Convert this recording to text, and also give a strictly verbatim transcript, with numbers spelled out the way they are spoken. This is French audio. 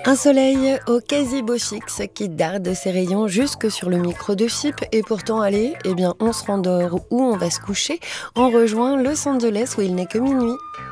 Un soleil au quasi-beau fixe qui darde ses rayons jusque sur le micro de Chypre et pourtant allez, eh bien on se rendort ou on va se coucher, on rejoint Los Angeles où il n'est que minuit.